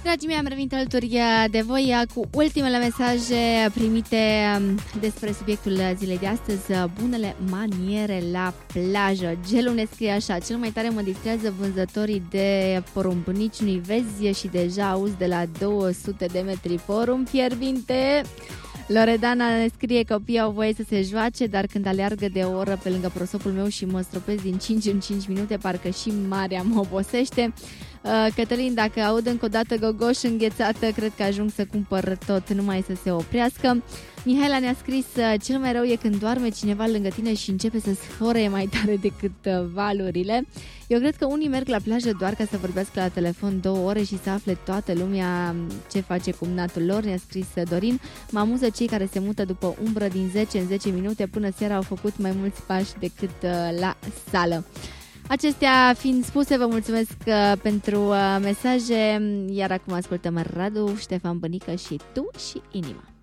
Dragii mei, am revenit alături de voi cu ultimele mesaje primite despre subiectul zilei de astăzi, bunele maniere la plajă. Gelu ne scrie așa: cel mai tare mă distrează vânzătorii de porumb. Nici nu-i vezi și deja auzi de la 200 de metri porumb fierbinte. Loredana ne scrie: copiii au voie să se joace, dar când aleargă de o oră pe lângă prosopul meu și mă stropesc din 5 în 5 minute, parcă și marea mă obosește. Cătălin, dacă aud încă o dată gogoș înghețată, cred că ajung să cumpăr tot, numai să se oprească. Mihaela ne-a scris: cel mai rău e când doarme cineva lângă tine și începe să sfore mai tare decât valurile. Eu cred că unii merg la plajă doar ca să vorbească la telefon 2 ore și să afle toată lumea ce face cumnatul lor, ne-a scris Dorin. Mă amuză cei care se mută după umbră din 10 în 10 minute, până seara au făcut mai mulți pași decât la sală. Acestea fiind spuse, vă mulțumesc pentru mesaje, iar acum ascultăm Radu, Ștefan Bănică și Tu și Inima.